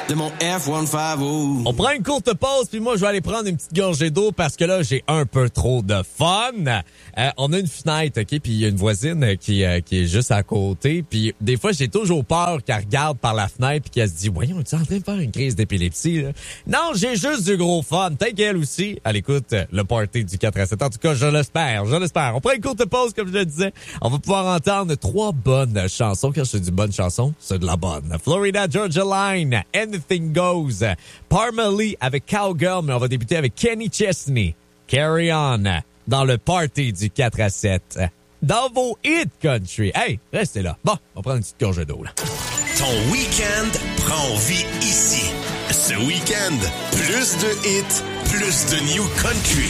de mon F-150. On prend une courte pause, puis moi, je vais aller prendre une petite gorgée d'eau parce que là, j'ai un peu trop de fun. On a une fenêtre, OK, puis il y a une voisine qui est juste à côté. Puis des fois, j'ai toujours peur qu'elle regarde par la fenêtre puis qu'elle se dit « Voyons, tu es en train de faire une crise d'épilepsie? » Non, j'ai juste du gros fun. Peut-être qu'elle aussi, elle écoute le party du 4 à 7. En tout cas, je l'espère. On prend une courte pause, comme je le disais. On va pouvoir entendre 3 bonnes chansons. Quand je dis bonne chanson, c'est de la bonne. Florida Georgia Line, Anything Goes. Parmalee avec Cowgirl, mais on va débuter avec Kenny Chesney. Carry On, dans le party du 4 à 7. Dans vos hits country. Hey, restez là. Bon, on va prendre une petite gorgée d'eau, là. Ton week-end prend vie ici. Ce week-end, plus de hits, plus de new country.